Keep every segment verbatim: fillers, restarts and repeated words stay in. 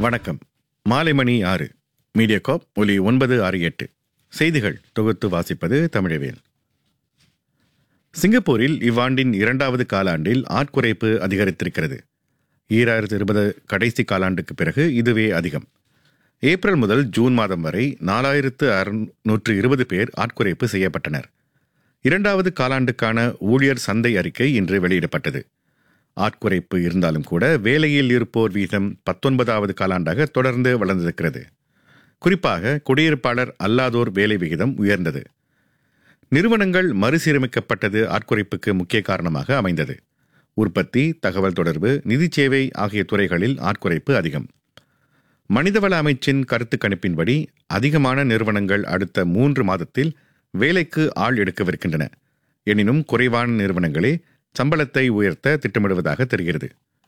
வணக்கம். மாலை மணி ஆறு. மீடியாகாப் ஒலி ஒன்பது ஆறு எட்டு. செய்திகள் தொகுத்து வாசிப்பது தமிழவேல். சிங்கப்பூரில் இவ்வாண்டின் இரண்டாவது காலாண்டில் ஆட்குறைப்பு அதிகரித்திருக்கிறது. ஈராயிரத்து இருபது கடைசி காலாண்டுக்கு பிறகு இதுவே அதிகம். ஏப்ரல் முதல் ஜூன் மாதம் வரை நாலாயிரத்து அறுநூற்று இருபது பேர் ஆட்குறைப்பு செய்யப்பட்டனர். இரண்டாவது காலாண்டுக்கான ஊழியர் சந்தை அறிக்கை இன்று வெளியிடப்பட்டது. ஆட்குறைப்பு இருந்தாலும் கூட வேலையில் இருப்போர் வீதம் பத்தொன்பதாவது காலாண்டாக தொடர்ந்து வளர்ந்திருக்கிறது. குறிப்பாக குடியிருப்பாளர் அல்லாதோர் வேலை விகிதம் உயர்ந்தது. நிறுவனங்கள் மறுசீரமைக்கப்பட்டது ஆட்குறைப்புக்கு முக்கிய காரணமாக அமைந்தது. உற்பத்தி, தகவல் தொடர்பு, நிதி சேவை ஆகிய துறைகளில் ஆட்குறைப்பு அதிகம். மனிதவள அமைச்சின் கருத்து கணிப்பின்படி அதிகமான நிறுவனங்கள் அடுத்த மூன்று மாதத்தில் வேலைக்கு ஆள் எடுக்கவிருக்கின்றன. எனினும் குறைவான நிறுவனங்களே சம்பளத்தை உயர்த்த திட்டமிடுவதாக தெரிகிறது.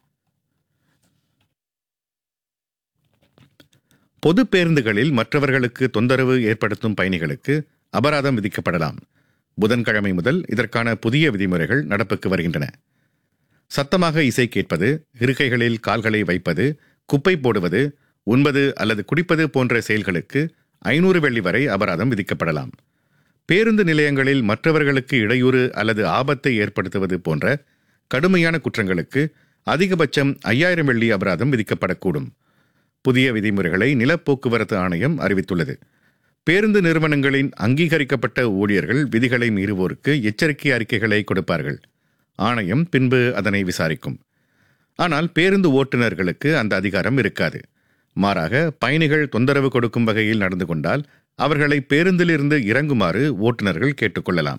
பொது பேருந்துகளில் மற்றவர்களுக்கு தொந்தரவு ஏற்படுத்தும் பயணிகளுக்கு அபராதம் விதிக்கப்படலாம். புதன்கிழமை முதல் இதற்கான புதிய விதிமுறைகள் நடப்புக்கு வருகின்றன. சத்தமாக இசை கேட்பது, இருக்கைகளில் கால்களை வைப்பது, குப்பை போடுவது, உண்பது அல்லது குடிப்பது போன்ற செயல்களுக்கு ஐநூறு வெள்ளி வரை அபராதம் விதிக்கப்படலாம். பேருந்து நிலையங்களில் மற்றவர்களுக்கு இடையூறு அல்லது ஆபத்தை ஏற்படுத்துவது போன்ற கடுமையான குற்றங்களுக்கு அதிகபட்சம் ஐயாயிரம் வெள்ளி அபராதம் விதிக்கப்படக்கூடும். புதிய விதிமுறைகளை நிலப்போக்குவரத்து ஆணையம் அறிவித்துள்ளது. பேருந்து நிறுவனங்களின் அங்கீகரிக்கப்பட்ட ஊழியர்கள் விதிகளை மீறுவோருக்கு எச்சரிக்கை அறிக்கைகளை கொடுப்பார்கள். ஆணையம் பின்பு அதனை விசாரிக்கும். ஆனால் பேருந்து ஓட்டுநர்களுக்கு அந்த அதிகாரம் இருக்காது. மாறாக பயணிகள் தொந்தரவு கொடுக்கும் வகையில் நடந்து கொண்டால் அவர்களை பேருந்திலிருந்து இறங்குமாறு ஓட்டுநர்கள் கேட்டுக்கொள்ளலாம்.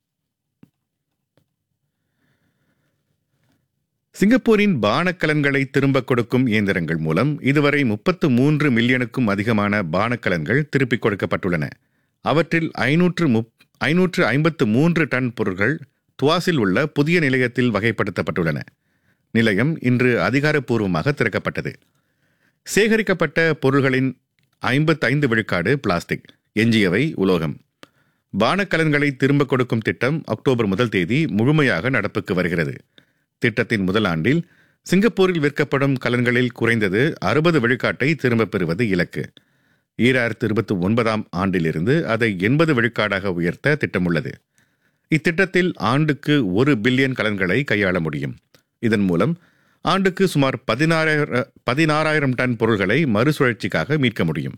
சிங்கப்பூரின் பானக்கலன்களை திரும்பக் கொடுக்கும் இயந்திரங்கள் மூலம் இதுவரை முப்பத்து மூன்று மில்லியனுக்கும் அதிகமான பானக்கலன்கள் திருப்பிக் கொடுக்கப்பட்டுள்ளன. அவற்றில் ஐநூற்று முப் ஐநூற்று ஐம்பத்து மூன்று டன் பொருட்கள் துவாசில் உள்ள புதிய நிலையத்தில் வகைப்படுத்தப்பட்டுள்ளன. நிலையம் இன்று அதிகாரப்பூர்வமாக திறக்கப்பட்டது. சேகரிக்கப்பட்ட பொருள்களின் ஐம்பத்தைந்து விழுக்காடு பிளாஸ்டிக், எஞ்சியவை உலோகம். பானக்கலன்களை திரும்பக் கொடுக்கும் திட்டம் அக்டோபர் முதல் தேதி முழுமையாக நடப்புக்கு வருகிறது. திட்டத்தின் முதல் ஆண்டில் சிங்கப்பூரில் விற்கப்படும் கலன்களில் குறைந்தது அறுபது விழுக்காட்டை திரும்பப் பெறுவது இலக்கு. ஈராயிரத்து இருபத்தி ஒன்பதாம் ஆண்டிலிருந்து அதை எண்பது விழுக்காடாக உயர்த்த திட்டமுள்ளது. இத்திட்டத்தில் ஆண்டுக்கு ஒரு பில்லியன் கலன்களை கையாள முடியும். இதன் மூலம் ஆண்டுக்கு சுமார் பதினாறாயிரம் பதினாறாயிரம் டன் பொருள்களை மறுசுழற்சிக்காக மீட்க முடியும்.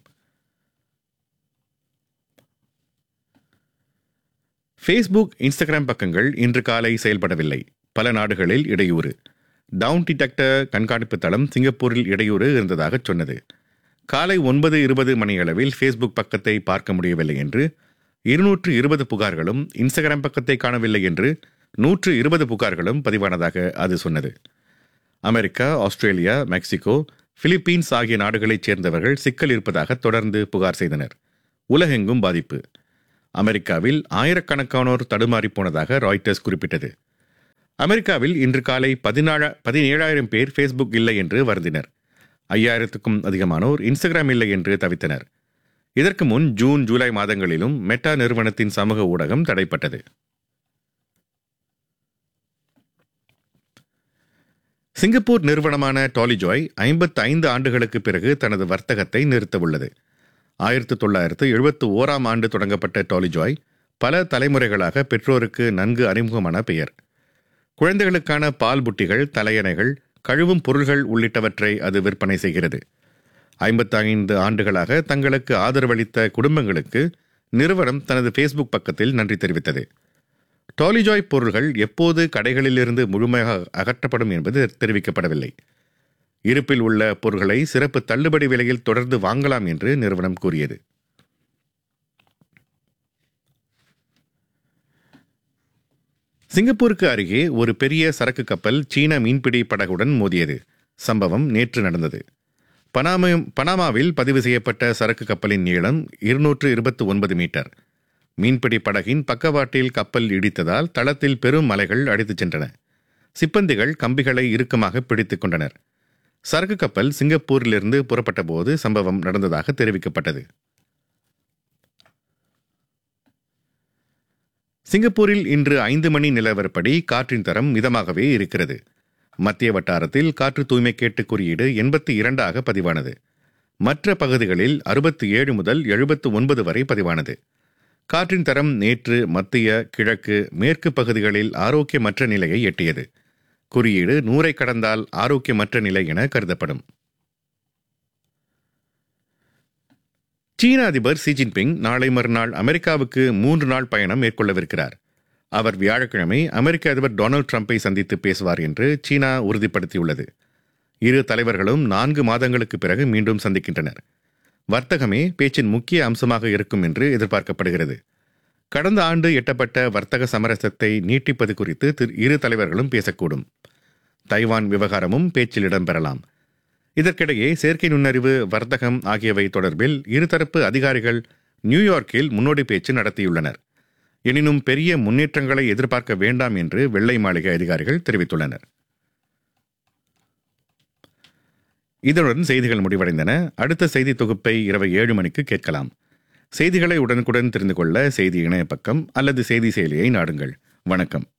ஃபேஸ்புக், இன்ஸ்டாகிராம் பக்கங்கள் இன்று காலை செயல்படவில்லை. பல நாடுகளில் இடையூறு. டவுன் டிடெக்டர் கண்காணிப்பு தளம் சிங்கப்பூரில் இடையூறு இருந்ததாக சொன்னது. காலை ஒன்பது இருபது மணியளவில் ஃபேஸ்புக் பக்கத்தை பார்க்க முடியவில்லை என்று இருநூற்று இருபது புகார்களும், இன்ஸ்டாகிராம் பக்கத்தை காணவில்லை என்று நூற்று இருபது புகார்களும் பதிவானதாக அது சொன்னது. அமெரிக்கா, ஆஸ்திரேலியா, மெக்சிகோ, பிலிப்பீன்ஸ் ஆகிய நாடுகளைச் சேர்ந்தவர்கள் சிக்கல் இருப்பதாக தொடர்ந்து புகார் செய்தனர். உலகெங்கும் பாதிப்பு. அமெரிக்காவில் ஆயிரக்கணக்கானோர் தடுமாறி போனதாக ராய்டர்ஸ் குறிப்பிட்டது. அமெரிக்காவில் இன்று காலை பதினாழ பதினேழாயிரம் பேர் ஃபேஸ்புக் இல்லை என்று வருந்தினர். ஐயாயிரத்துக்கும் அதிகமானோர் இன்ஸ்டாகிராம் இல்லை என்று தவித்தனர். இதற்கு முன் ஜூன், ஜூலை மாதங்களிலும் மெட்டா நிறுவனத்தின் சமூக ஊடகம் தடைப்பட்டது. சிங்கப்பூர் நிறுவனமான டாலிஜாய் ஐம்பத்தி ஐந்து ஆண்டுகளுக்கு பிறகு தனது வர்த்தகத்தை நிறுத்தவுள்ளது. ஆயிரத்தி தொள்ளாயிரத்து எழுபத்தி ஓராம் ஆண்டு தொடங்கப்பட்ட டாலிஜாய் பல தலைமுறைகளாக பெற்றோருக்கு நன்கு அறிமுகமான பெயர். குழந்தைகளுக்கான பால் புட்டிகள், தலையணைகள், கழுவும் பொருள்கள் உள்ளிட்டவற்றை அது விற்பனை செய்கிறது. ஐம்பத்தி ஐந்து ஆண்டுகளாக தங்களுக்கு ஆதரவளித்த குடும்பங்களுக்கு நிறுவனம் தனது ஃபேஸ்புக் பக்கத்தில் நன்றி தெரிவித்தது. டாலிஜாய் பொருள்கள் எப்போது கடைகளிலிருந்து முழுமையாக அகற்றப்படும் என்பது தெரிவிக்கப்படவில்லை. இருப்பில் உள்ள பொருட்களை சிறப்பு தள்ளுபடி விலையில் தொடர்ந்து வாங்கலாம் என்று நிறுவனம் கூறியது. சிங்கப்பூருக்கு அருகே ஒரு பெரிய சரக்கு கப்பல் சீன மீன்பிடி படகுடன் மோதியது. சம்பவம் நேற்று நடந்தது. பனாமா பனாமாவில் பதிவு செய்யப்பட்ட சரக்கு கப்பலின் நீளம் இருநூற்று இருபத்தி ஒன்பது மீட்டர். மீன்பிடி படகின் பக்கவாட்டில் கப்பல் இடித்ததால் தளத்தில் பெரும் மலைகள் அடித்துச் சென்றன. சிப்பந்திகள் கம்பிகளை இறுக்கமாக பிடித்துக் கொண்டனர். சரக்கு கப்பல் சிங்கப்பூரிலிருந்து புறப்பட்ட போது சம்பவம் நடந்ததாக தெரிவிக்கப்பட்டது. சிங்கப்பூரில் இன்று ஐந்து மணி நிலவரப்படி காற்றின் தரம் மிதமாகவே இருக்கிறது. மத்திய வட்டாரத்தில் காற்று தூய்மை கேட்டு குறியீடு எண்பத்தி இரண்டாக பதிவானது. மற்ற பகுதிகளில் அறுபத்தி ஏழு முதல் எழுபத்து ஒன்பது வரை பதிவானது. காற்றின் தரம் நேற்று மத்திய, கிழக்கு, மேற்கு பகுதிகளில் ஆரோக்கியமற்ற நிலையை எட்டியது. குறியீடு நூறை கடந்தால் ஆரோக்கியமற்ற நிலை என கருதப்படும். சீன அதிபர் ஷி ஜின்பிங் நாளை மறுநாள் அமெரிக்காவுக்கு மூன்று நாள் பயணம் மேற்கொள்ளவிருக்கிறார். அவர் வியாழக்கிழமை அமெரிக்க அதிபர் டொனால்டு டிரம்பை சந்தித்து பேசுவார் என்று சீனா உறுதிப்படுத்தியுள்ளது. இரு தலைவர்களும் நான்கு மாதங்களுக்கு பிறகு மீண்டும் சந்திக்கின்றனர். வர்த்தகமே பேச்சின் முக்கிய அம்சமாக இருக்கும் என்று எதிர்பார்க்கப்படுகிறது. கடந்த ஆண்டு எட்டப்பட்ட வர்த்தக சமரசத்தை நீட்டிப்பது குறித்து இரு தலைவர்களும் பேசக்கூடும். தைவான் விவகாரமும் பேச்சில் இடம்பெறலாம். இதற்கிடையே செயற்கை நுண்ணறிவு, வர்த்தகம் ஆகியவை தொடர்பில் இருதரப்பு அதிகாரிகள் நியூயார்க்கில் முன்னோடி பேச்சு நடத்தியுள்ளனர். எனினும் பெரிய முன்னேற்றங்களை எதிர்பார்க்க வேண்டாம் என்று வெள்ளை மாளிகை அதிகாரிகள் தெரிவித்துள்ளனர். இதனுடன் செய்திகள் முடிவடைந்தன. அடுத்த செய்தி தொகுப்பை இரவு ஏழு மணிக்கு கேட்கலாம். செய்திகளை உடனுக்குடன் தெரிந்து கொள்ள செய்தி இணைய பக்கம் அல்லது செய்தி செயலியை நாடுங்கள். வணக்கம்.